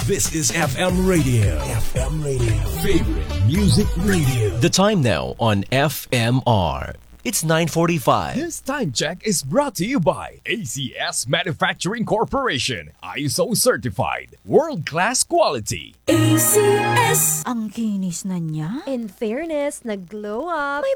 This is FM Radio. FM Radio. Favorite Music Radio. The time now on FMR. It's 9:45. This time check is brought to you by ACS Manufacturing Corporation. ISO certified. World-class quality. ACS. Ang kinis na niya. In fairness, nag-glow up. May